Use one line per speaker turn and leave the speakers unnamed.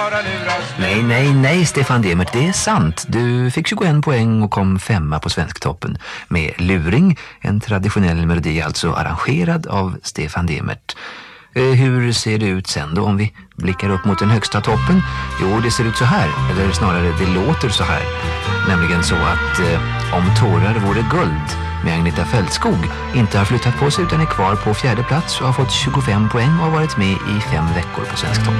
Nej, Stefan Demert, det är sant. Du fick 21 poäng och kom 5 på Svensktoppen med Luring, en traditionell melodi alltså arrangerad av Stefan Demert. Hur ser det ut sen då om vi blickar upp mot den högsta toppen? Jo, det ser ut så här, eller snarare det låter så här. Nämligen så att Om tårar vore guld med Agneta Fältskog inte har flyttat på sig utan är kvar på 4:e plats och har fått 25 poäng och har varit med i 5 veckor på Svensktoppen.